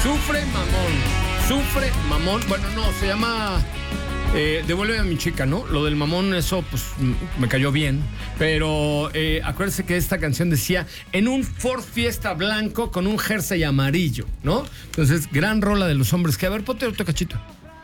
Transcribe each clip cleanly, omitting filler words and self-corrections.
Sufre mamón. Bueno, no, se llama Devuelve a mi chica, ¿no? Lo del mamón, eso pues me cayó bien. Pero acuérdense que esta canción decía en un Ford Fiesta blanco con un jersey amarillo, ¿no? Entonces, gran rola de los hombres. Que a ver, ponte otro cachito.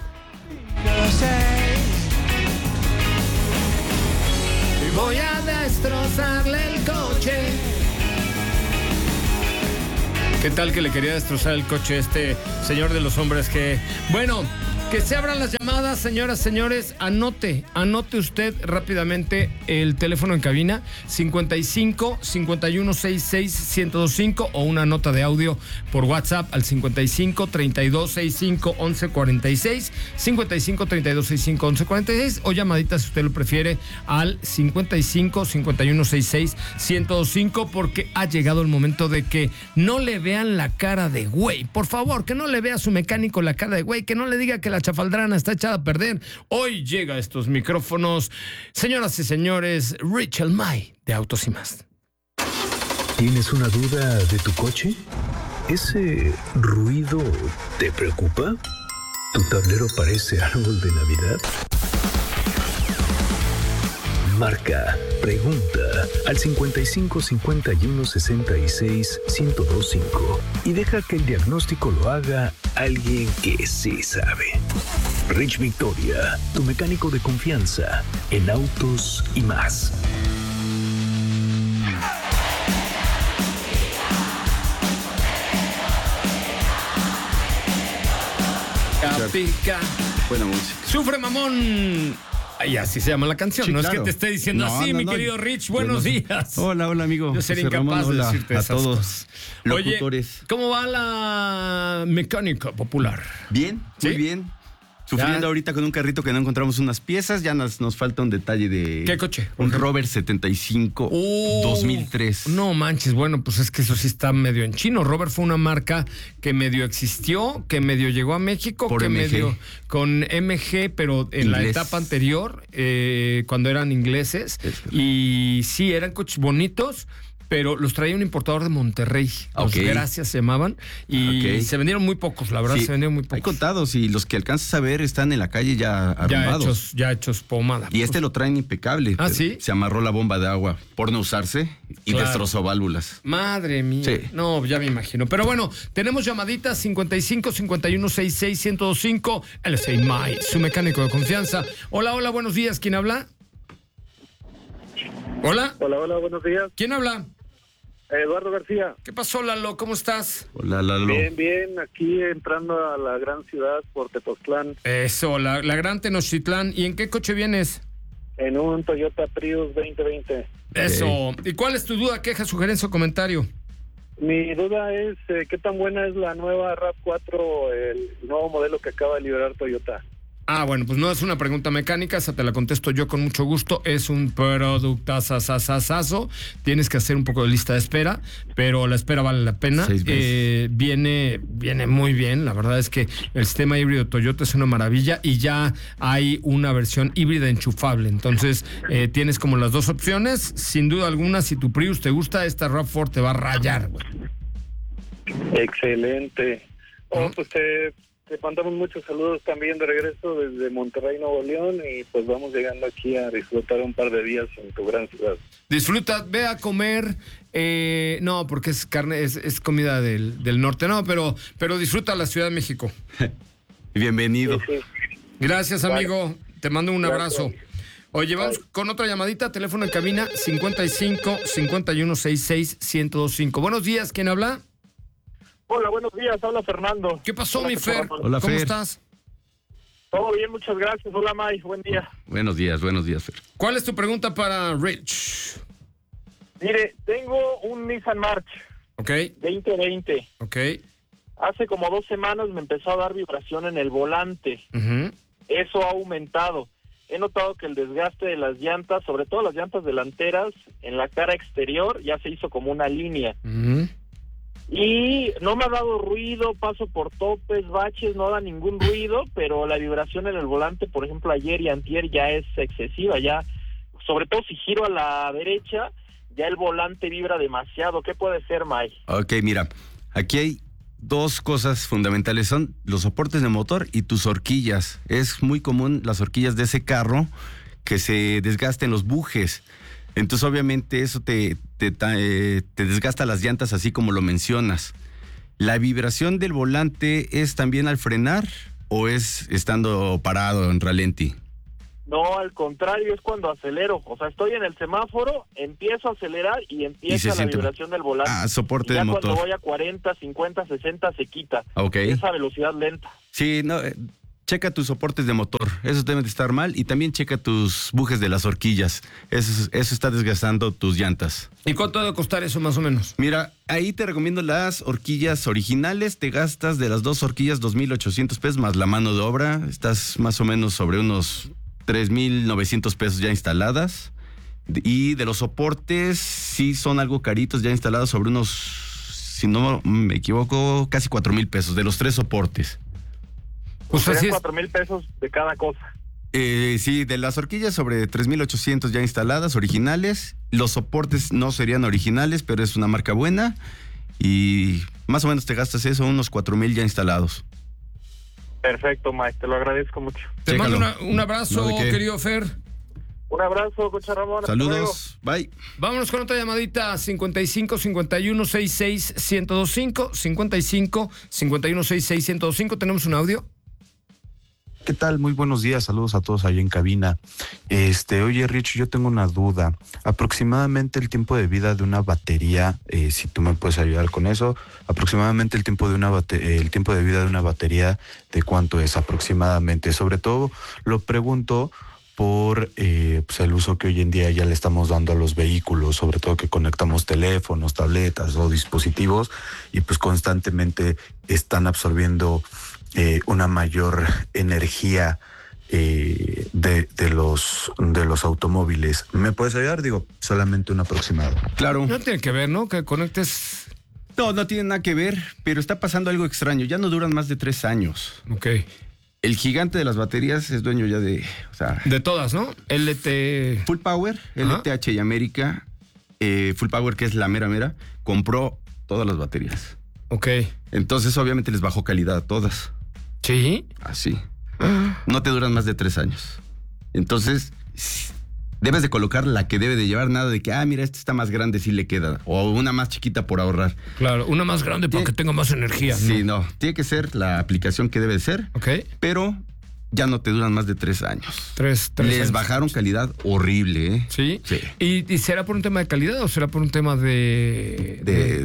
Voy a destrozarle el coche. ¿Qué tal que le quería destrozar el coche a este señor de los hombres? Que, bueno, que se abran las llamadas, señoras, señores. Anote usted rápidamente el teléfono en cabina, 55 5166 1025, o una nota de audio por WhatsApp al 55 3265 1146, 55 3265 1146, o llamadita, si usted lo prefiere, al 55 5166 1025, porque ha llegado el momento de que no le vean la cara de güey. Por favor, que no le vea a su mecánico la cara de güey, que no le diga que la chafaldrana está echada a perder. Hoy llega a estos micrófonos, señoras y señores, Rachel May de Autos y Más. ¿Tienes una duda de tu coche? ¿Ese ruido te preocupa? ¿Tu tablero parece árbol de Navidad? Marca, pregunta al 55 51 66 1025 y deja que el diagnóstico lo haga alguien que sí sabe. Rich Victoria, tu mecánico de confianza en Autos y Más. Pica. Buena música. Sufre mamón. Ay, así se llama la canción. Sí, no claro. Es que te esté diciendo así, mi querido Rich. Buenos días. Hola, amigo. Yo sería incapaz de decirte a esas todos cosas. locutores. Oye, ¿cómo va la mecánica popular? Bien, ¿sí? Muy bien. Sufriendo ahorita con un carrito que no encontramos unas piezas. Ya nos falta un detalle de... ¿Qué coche? Un Rover 75 2003. No manches, bueno, pues es que eso sí está medio en chino. Rover fue una marca que medio existió, que medio llegó a México, por que MG. Medio con MG, pero en la etapa anterior, cuando eran ingleses. Y sí, eran coches bonitos, pero los traía un importador de Monterrey. Los Gracias se llamaban. Y se vendieron muy pocos, la verdad, se vendieron muy pocos. Hay contados y los que alcanzas a ver están en la calle ya arrumbados. Ya hechos pomada. Y lo traen impecable. ¿Ah, sí? Se amarró la bomba de agua por no usarse y destrozó válvulas. Madre mía. Sí. No, ya me imagino. Pero bueno, tenemos llamaditas 55 51 66 1025. LSA May, su mecánico de confianza. Hola, buenos días. ¿Quién habla? Hola. Hola, buenos días. ¿Quién habla? Eduardo García. ¿Qué pasó, Lalo? ¿Cómo estás? Hola, Lalo. Bien, aquí entrando a la gran ciudad por Tepoztlán. Eso, la gran Tenochtitlán. ¿Y en qué coche vienes? En un Toyota Prius 2020. Eso. ¿Y cuál es tu duda, queja, sugerencia o comentario? Mi duda es, ¿qué tan buena es la nueva RAV4, el nuevo modelo que acaba de liberar Toyota? Ah, bueno, pues no es una pregunta mecánica, esa te la contesto yo con mucho gusto. Es un productazazazazazo. Tienes que hacer un poco de lista de espera, pero la espera vale la pena. Viene muy bien. La verdad es que el sistema híbrido Toyota es una maravilla y ya hay una versión híbrida enchufable. Entonces, tienes como las dos opciones. Sin duda alguna, si tu Prius te gusta, esta RAV4 te va a rayar, güey. Excelente. Pues te mandamos muchos saludos también de regreso desde Monterrey, Nuevo León, y pues vamos llegando aquí a disfrutar un par de días en tu gran ciudad. Disfruta, ve a comer, no, porque es carne, es comida del norte, no, pero disfruta la Ciudad de México. Bienvenido. Sí. Gracias, amigo, te mando un abrazo. Oye, vamos con otra llamadita, teléfono en cabina, 55 51 66 1025. Buenos días, ¿quién habla? Hola, buenos días, habla Fernando. ¿Qué pasó, mi Fer? Hola, ¿Cómo Fer. estás? Todo bien, muchas gracias. Hola, May, buen día. Buenos días, Fer. ¿Cuál es tu pregunta para Rich? Mire, tengo un Nissan March. Ok. 2020. Ok. Hace como 2 semanas me empezó a dar vibración en el volante. Uh-huh. Eso ha aumentado. He notado que el desgaste de las llantas, sobre todo las llantas delanteras, en la cara exterior ya se hizo como una línea. Uh-huh. Y no me ha dado ruido, paso por topes, baches, no da ningún ruido, pero la vibración en el volante, por ejemplo, ayer y antier ya es excesiva, ya, sobre todo si giro a la derecha, ya el volante vibra demasiado. ¿Qué puede ser, May? Ok, mira, aquí hay dos cosas fundamentales. Son los soportes de motor y tus horquillas. Es muy común las horquillas de ese carro que se desgasten los bujes. Entonces, obviamente, eso te desgasta las llantas, así como lo mencionas. ¿La vibración del volante es también al frenar o es estando parado en ralenti? No, al contrario, es cuando acelero. O sea, estoy en el semáforo, empiezo a acelerar y empieza la vibración del volante. Soporte de motor. Ya cuando voy a 40, 50, 60 se quita. Okay. Esa velocidad lenta. Sí, no, checa tus soportes de motor. Esos deben de estar mal. Y también checa tus bujes de las horquillas. Eso está desgastando tus llantas. ¿Y cuánto debe costar eso más o menos? Mira, ahí te recomiendo las horquillas originales. Te gastas de las dos horquillas 2,800 pesos más la mano de obra. Estás más o menos sobre unos 3,900 pesos ya instaladas. Y de los soportes, sí son algo caritos ya instalados, sobre unos, si no me equivoco, casi 4,000 pesos de los 3 soportes. Pues así 4,000 pesos de cada cosa. Sí, de las horquillas sobre 3,800 ya instaladas, originales. Los soportes no serían originales, pero es una marca buena. Y más o menos te gastas eso, unos 4,000 ya instalados. Perfecto, Mike, te lo agradezco mucho. Te mando un abrazo, querido Fer. Un abrazo, Coche Ramón. Saludos, bye. Vámonos con otra llamadita, 55 51 66 1025, 55 51 66 1025. ¿Tenemos un audio? ¿Qué tal? Muy buenos días, saludos a todos ahí en cabina. Oye, Rich, yo tengo una duda. Aproximadamente el tiempo de vida de una batería, si tú me puedes ayudar con eso, aproximadamente el tiempo de vida de una batería, ¿de cuánto es aproximadamente? Sobre todo lo pregunto por pues el uso que hoy en día ya le estamos dando a los vehículos, sobre todo que conectamos teléfonos, tabletas o dispositivos y pues constantemente están absorbiendo una mayor energía de los automóviles. ¿Me puedes ayudar? Digo, solamente un aproximado. Claro. No tiene que ver, ¿no? Que conectes. No tiene nada que ver, pero está pasando algo extraño. Ya no duran más de 3 años. Ok. El gigante de las baterías es dueño ya de... O sea, de todas, ¿no? LT... Full Power, LTH y América, Full Power, que es la mera, compró todas las baterías. Ok. Entonces, obviamente, les bajó calidad a todas. ¿Sí? Así. No te duran más de 3 años. Entonces, debes de colocar la que debe de llevar, nada de que, mira, esta está más grande, sí le queda. O una más chiquita por ahorrar. Claro, una más grande para que tenga más energía. Sí, no. Tiene que ser la aplicación que debe ser. Ok. Pero ya no te duran más de 3 años. 3 Les años. bajaron calidad horrible, ¿eh? ¿Sí? Sí. ¿Y será por un tema de calidad o será por un tema de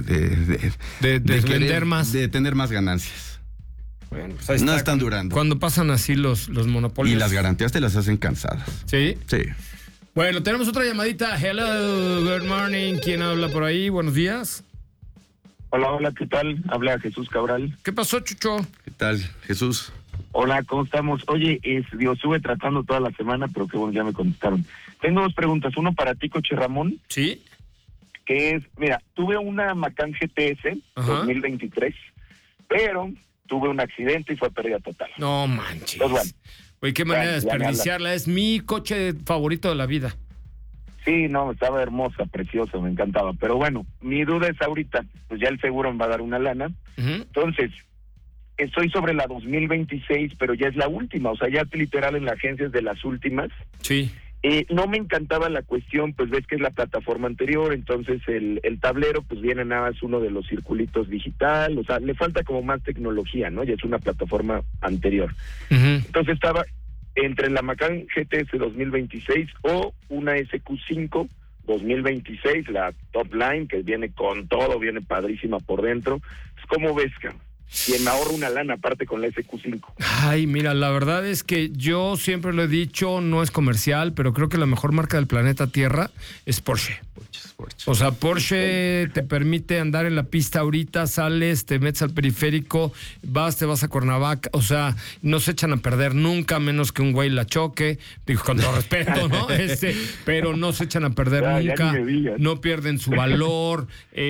vender más? De tener más ganancias. Bueno, pues ahí está. No están durando. Cuando pasan así los monopolios. Y las garantías te las hacen cansadas. ¿Sí? Sí. Bueno, tenemos otra llamadita. Hello, good morning. ¿Quién habla por ahí? Buenos días. Hola, ¿qué tal? Habla Jesús Cabral. ¿Qué pasó, Chucho? ¿Qué tal, Jesús? Hola, ¿cómo estamos? Oye, estuve tratando toda la semana, pero qué bueno, ya me contestaron. Tengo 2 preguntas. Uno para ti, Coche Ramón. ¿Sí? Que es, mira, tuve una Macan GTS 2023, pero tuve un accidente y fue pérdida total. No manches. Pues bueno. Oye, qué manera de desperdiciarla. Es mi coche favorito de la vida. Sí, no, estaba hermosa, preciosa, me encantaba. Pero bueno, mi duda es ahorita, pues ya el seguro me va a dar una lana. Entonces, estoy sobre la 2026, pero ya es la última. O sea, ya literal en la agencia es de las últimas. Sí. No me encantaba la cuestión, pues ves que es la plataforma anterior, entonces el tablero pues viene nada más uno de los circulitos digital, o sea, le falta como más tecnología, ¿no? Ya es una plataforma anterior. Entonces estaba entre la Macan GTS 2026 o una SQ5 2026, la top line, que viene con todo, viene padrísima por dentro. ¿Cómo ves, cabrón? Y me ahorro una lana aparte con la SQ5. Ay, mira, la verdad es que yo siempre lo he dicho, no es comercial, pero creo que la mejor marca del planeta Tierra es Porsche. O sea, Porsche te permite andar en la pista ahorita, sales, te metes al periférico, te vas a Cuernavaca, o sea, no se echan a perder nunca, menos que un güey la choque, digo, con todo respeto, ¿no? Pero no se echan a perder nunca, no pierden su valor.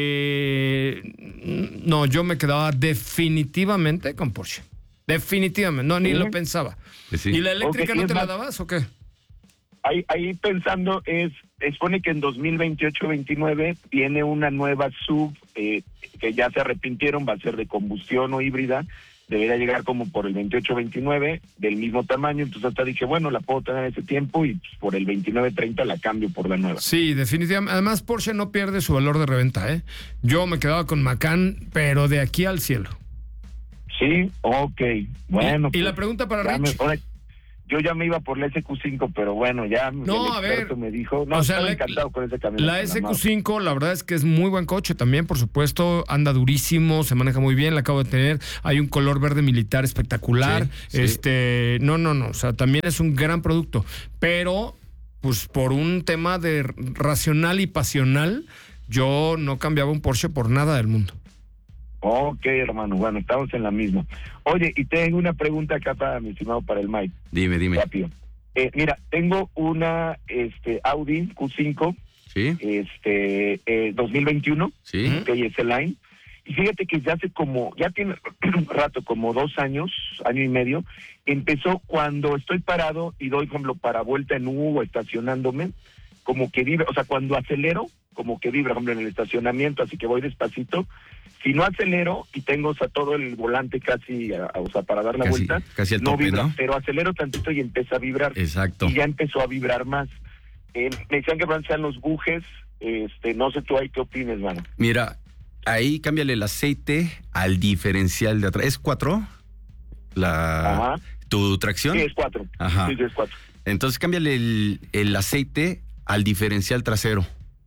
No, yo me quedaba definitivamente con Porsche. Definitivamente, no, ni lo pensaba. Sí. ¿Y la eléctrica no te la dabas o qué? ahí pensando expone que en 2028-29 viene una nueva sub que ya se arrepintieron, va a ser de combustión o híbrida, debería llegar como por el 28-29 del mismo tamaño, entonces hasta dije, bueno, la puedo tener ese tiempo y pues, por el 29-30 la cambio por la nueva. Sí, definitivamente. Además, Porsche no pierde su valor de reventa, ¿eh? Yo me quedaba con Macan, pero de aquí al cielo. Sí, ok, bueno. Y la pregunta para Rich. Yo ya me iba por la SQ5, pero bueno, ya no, el experto me dijo, no, o sea, estaba encantado con ese camión. La SQ5, la verdad es que es muy buen coche también, por supuesto, anda durísimo, se maneja muy bien, la acabo de tener, hay un color verde militar espectacular, sí. No, o sea, también es un gran producto, pero pues por un tema de racional y pasional, yo no cambiaba un Porsche por nada del mundo. Ok, hermano, bueno, estamos en la misma. Oye, y tengo una pregunta acá para mi estimado, para el Mike. Dime. Rápido. Mira, tengo una Audi Q5, sí, 2021, sí, que es el Line. Y fíjate que ya tiene rato, como 2 años, año y medio, empezó cuando estoy parado y doy, por ejemplo, para vuelta en U o estacionándome, como que vibra, o sea, cuando acelero, como que vibra, por ejemplo, en el estacionamiento, así que voy despacito. Si no acelero y tengo, o sea, todo el volante casi, o sea, para dar la vuelta, casi al no tope, vibra, ¿no? Pero acelero tantito y empieza a vibrar. Exacto. Y ya empezó a vibrar más. Me decían que van a ser los bujes, no sé tú ahí qué opines, mano. Mira, ahí cámbiale el aceite al diferencial de atrás. ¿Es 4? Ajá. ¿Tu tracción? Sí, es 4. Ajá. Sí, es 4. Entonces cámbiale el aceite al diferencial trasero.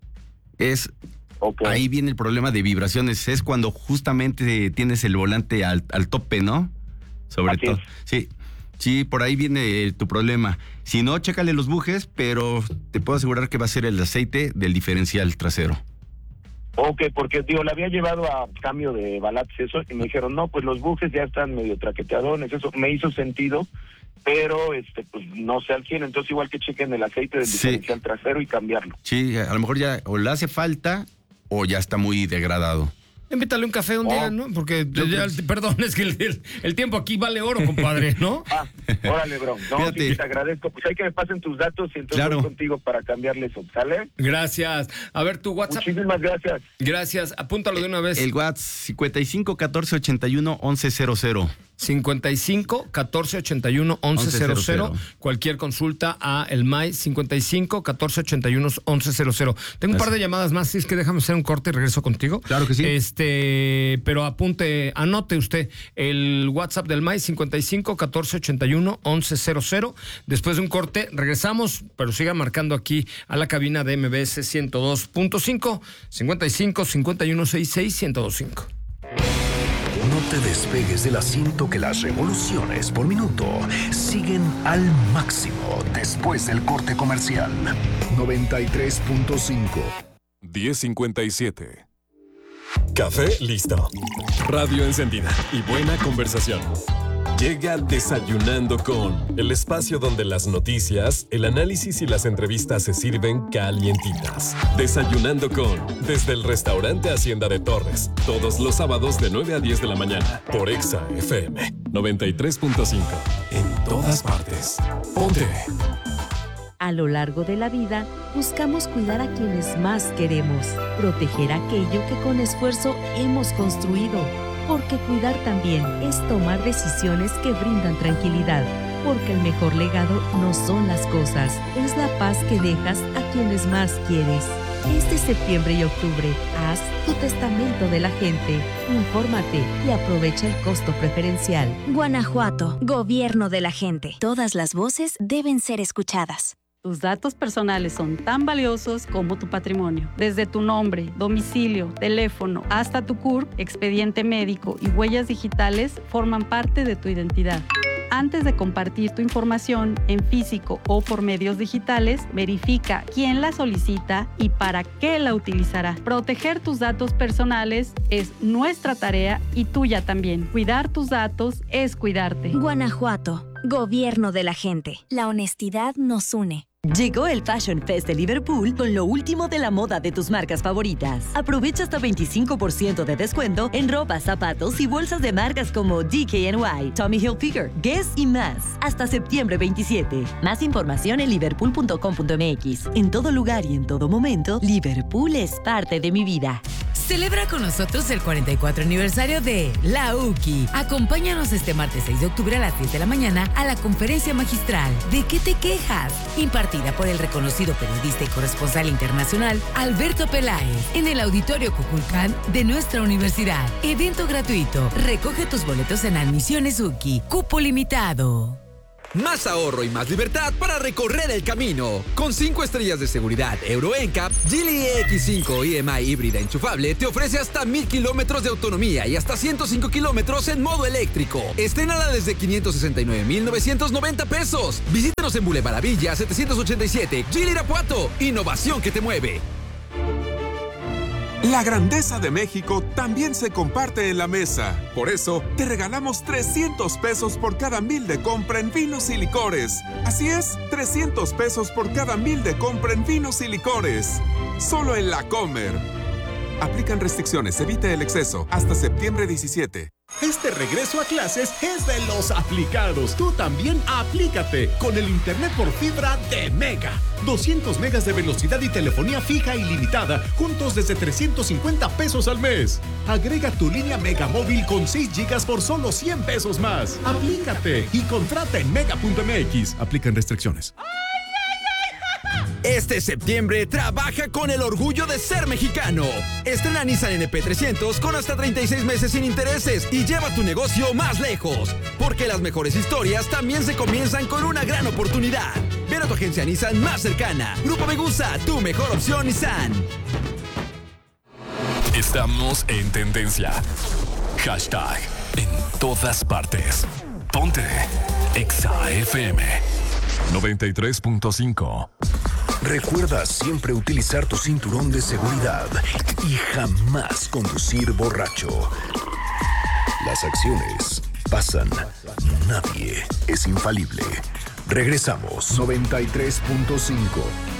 Okay. Ahí viene el problema de vibraciones. Es cuando justamente tienes el volante al tope, ¿no? Sobre todo. Sí, por ahí viene tu problema. Si no, chécale los bujes, pero te puedo asegurar que va a ser el aceite del diferencial trasero. Ok, porque le había llevado a cambio de balates eso, y me dijeron, no, pues los bujes ya están medio traqueteadones, eso me hizo sentido, pero pues no sé al 100, entonces igual que chequen el aceite del diferencial trasero y cambiarlo. Sí, a lo mejor ya o le hace falta o ya está muy degradado. Invítale un café un día, ¿no? Porque, perdón, es que el tiempo aquí vale oro, compadre, ¿no? Órale, bro. No, sí, te agradezco. Pues hay que me pasen tus datos y entonces voy contigo para cambiarle eso, ¿sale? Gracias. A ver, tu WhatsApp. Muchísimas gracias. Gracias. Apúntalo de una vez. El WhatsApp 55 14 81 11 00. 55 14 81 11 00. Cualquier consulta a el MAI 55 14 81 11 00. Tengo un par de llamadas más, si es que déjame hacer un corte y regreso contigo. Claro que sí. Pero anote usted el WhatsApp del MAI 55 14 81 11 00. Después de un corte regresamos, pero siga marcando aquí a la cabina de MBS 102.5 55 51 66 1025. No te despegues del asiento, que las revoluciones por minuto siguen al máximo después del corte comercial. 93.5. 10:57. Café listo. Radio encendida y buena conversación. Llega Desayunando con, el espacio donde las noticias, el análisis y las entrevistas se sirven calientitas. Desayunando con, desde el restaurante Hacienda de Torres, todos los sábados de 9 a 10 de la mañana, por Exa FM 93.5. En todas partes. Ponte. A lo largo de la vida, buscamos cuidar a quienes más queremos, proteger aquello que con esfuerzo hemos construido. Porque cuidar también es tomar decisiones que brindan tranquilidad. Porque el mejor legado no son las cosas, es la paz que dejas a quienes más quieres. Este septiembre y octubre, haz tu testamento de la gente. Infórmate y aprovecha el costo preferencial. Guanajuato, gobierno de la gente. Todas las voces deben ser escuchadas. Tus datos personales son tan valiosos como tu patrimonio. Desde tu nombre, domicilio, teléfono, hasta tu CURP, expediente médico y huellas digitales forman parte de tu identidad. Antes de compartir tu información en físico o por medios digitales, verifica quién la solicita y para qué la utilizará. Proteger tus datos personales es nuestra tarea y tuya también. Cuidar tus datos es cuidarte. Guanajuato, gobierno de la gente. La honestidad nos une. Llegó el Fashion Fest de Liverpool con lo último de la moda de tus marcas favoritas. Aprovecha hasta 25% de descuento en ropa, zapatos y bolsas de marcas como DKNY, Tommy Hilfiger, Guess y más. Hasta septiembre 27. Más información en liverpool.com.mx. En todo lugar y en todo momento, Liverpool es parte de mi vida. Celebra con nosotros el 44 aniversario de La UCI. Acompáñanos este martes 6 de octubre a las 10 de la mañana a la conferencia magistral ¿De qué te quejas?, impartida por el reconocido periodista y corresponsal internacional Alberto Peláez en el Auditorio Kukulcán de nuestra universidad. Evento gratuito. Recoge tus boletos en Admisiones UCI. Cupo limitado. Más ahorro y más libertad para recorrer el camino. Con 5 estrellas de seguridad Euro NCAP, Geely EX5 EMI híbrida enchufable te ofrece hasta 1000 kilómetros de autonomía y hasta 105 kilómetros en modo eléctrico. Estrénala desde 569,990 pesos. Visítanos en Boulevard Villa 787, Geely Irapuato. Innovación que te mueve. La grandeza de México también se comparte en la mesa. Por eso, te regalamos 300 pesos por cada 1000 de compra en vinos y licores. Así es, 300 pesos por cada 1000 de compra en vinos y licores. Solo en La Comer. Aplican restricciones, evite el exceso. Hasta septiembre 17. Este regreso a clases es de los aplicados. Tú también aplícate con el internet por fibra de Mega. 200 megas de velocidad y telefonía fija ilimitada, juntos desde 350 pesos al mes. Agrega tu línea Mega Móvil con 6 gigas por solo 100 pesos más. Aplícate y contrata en mega.mx. Aplican restricciones. Este septiembre trabaja con el orgullo de ser mexicano. Estrena Nissan NP300 con hasta 36 meses sin intereses y lleva tu negocio más lejos. Porque las mejores historias también se comienzan con una gran oportunidad. Ven a tu agencia Nissan más cercana. Grupo Megusa, tu mejor opción Nissan. Estamos en tendencia. Hashtag en todas partes. Ponte Exa FM 93.5. Recuerda siempre utilizar tu cinturón de seguridad y jamás conducir borracho. Las acciones pasan, nadie es infalible. Regresamos. 93.5.